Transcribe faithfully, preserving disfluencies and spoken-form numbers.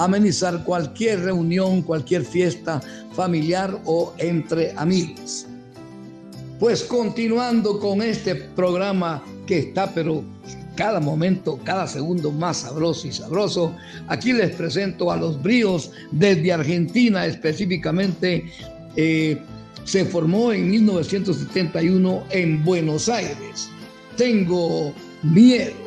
amenizar cualquier reunión, cualquier fiesta familiar o entre amigos. Pues continuando con este programa que está, pero cada momento, cada segundo más sabroso y sabroso, aquí les presento a los Bríos desde Argentina, específicamente eh, se formó en mil novecientos setenta y uno en Buenos Aires. Tengo miedo.